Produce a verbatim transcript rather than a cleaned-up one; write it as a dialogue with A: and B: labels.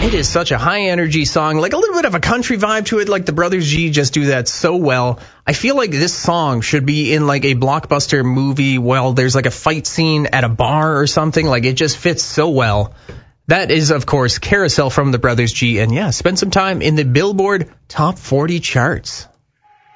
A: It is such a high-energy song, like a little bit of a country vibe to it, like the Brothers G just do that so well. I feel like this song should be in like a blockbuster movie while there's like a fight scene at a bar or something. Like it just fits so well. That is, of course, Carousel from the Brothers G, and yeah, spend some time in the Billboard Top forty charts.